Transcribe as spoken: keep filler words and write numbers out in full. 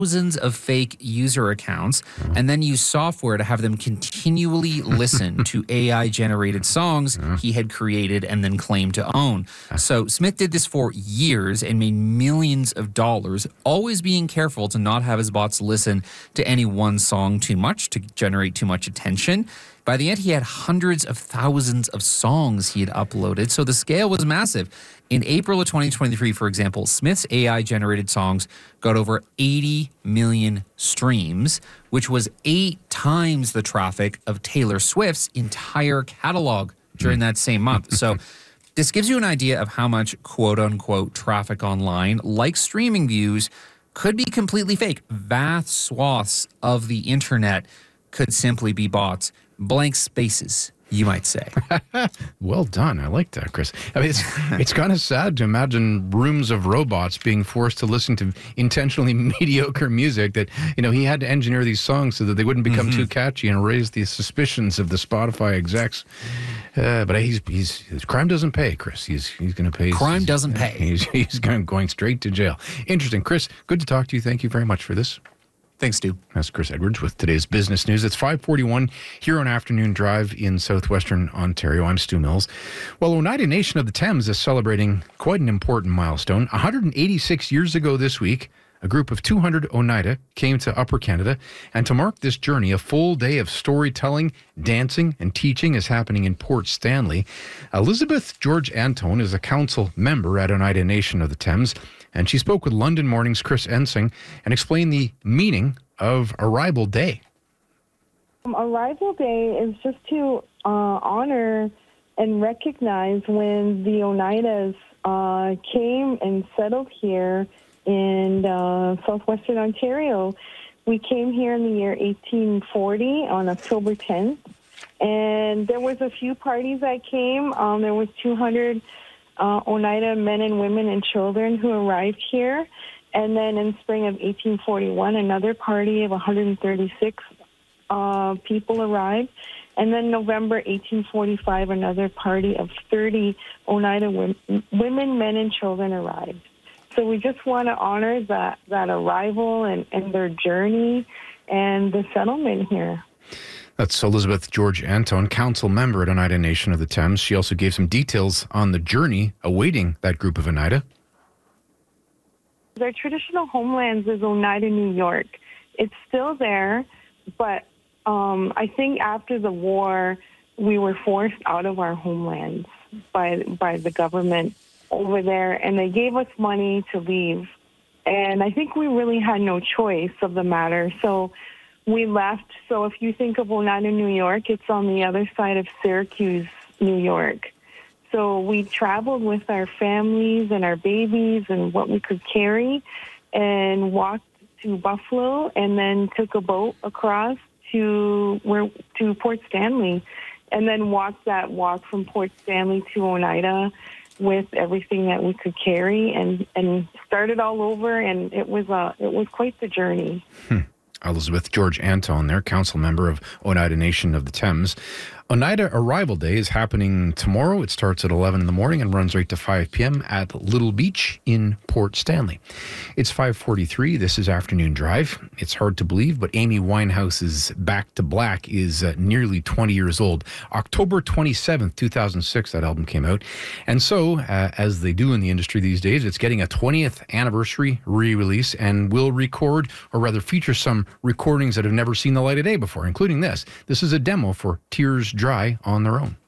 thousands of fake user accounts and then used software to have them continually listen to A I-generated songs he had created and then claimed to own. So Smith did this for years and made millions of dollars, always being careful to not have his bots listen to any one song too much to generate too much attention. By the end, he had hundreds of thousands of songs he had uploaded, so the scale was massive. In April of twenty twenty-three, for example, Smith's A I-generated songs got over eighty million streams, which was eight times the traffic of Taylor Swift's entire catalog during that same month. So this gives you an idea of how much quote-unquote traffic online, like streaming views, could be completely fake. Vast swaths of the internet could simply be bots. Blank spaces, you might say. Well done. I like that, Chris. I mean, it's it's kind of sad to imagine rooms of robots being forced to listen to intentionally mediocre music that, you know, he had to engineer these songs so that they wouldn't become mm-hmm. too catchy and raise the suspicions of the Spotify execs. Uh, but he's he's crime doesn't pay, Chris. He's he's going to pay. Crime doesn't pay. He's he's going going straight to jail. Interesting, Chris. Good to talk to you. Thank you very much for this. Thanks, Stu. That's Chris Edwards with today's business news. It's five forty-one here on Afternoon Drive in southwestern Ontario. I'm Stu Mills. Well, Oneida Nation of the Thames is celebrating quite an important milestone. one hundred eighty-six years ago this week, a group of two hundred Oneida came to Upper Canada, and to mark this journey, a full day of storytelling, dancing, and teaching is happening in Port Stanley. Elizabeth George Antone is a council member at Oneida Nation of the Thames, and she spoke with London Morning's Chris Ensing and explained the meaning of Arrival Day. Um, Arrival Day is just to uh, honor and recognize when the Oneidas uh, came and settled here in uh, southwestern Ontario. We came here in the year eighteen forty on October tenth, and there was a few parties that came. Um, there was two hundred Uh, Oneida men and women and children who arrived here. And then in spring of eighteen forty-one, another party of one hundred thirty-six uh, people arrived. And then November eighteen forty-five, another party of thirty Oneida women, women men, and children arrived. So we just want to honor that, that arrival and, and their journey and the settlement here. That's Elizabeth George Antone, council member at Oneida Nation of the Thames. She also gave some details on the journey awaiting that group of Oneida. Their traditional homelands is Oneida, New York. It's still there, but um, I think after the war, we were forced out of our homelands by by the government over there, and they gave us money to leave. And I think we really had no choice of the matter. So we left. So if you think of Oneida, New York, it's on the other side of Syracuse, New York. So we traveled with our families and our babies and what we could carry and walked to Buffalo and then took a boat across to where to Port Stanley and then walked that walk from Port Stanley to Oneida with everything that we could carry and, and started all over, and it was a, it was quite the journey. Hmm. Elizabeth George Antone there, council member of Oneida Nation of the Thames. Oneida Arrival Day is happening tomorrow. It starts at eleven in the morning and runs right to five p.m. at Little Beach in Port Stanley. It's five forty-three. This is Afternoon Drive. It's hard to believe, but Amy Winehouse's Back to Black is uh, nearly twenty years old. October twenty-seventh, two thousand six, that album came out. And so, uh, as they do in the industry these days, it's getting a twentieth anniversary re-release and will record, or rather feature some recordings that have never seen the light of day before, including this. This is a demo for Tears Dry on Their Own.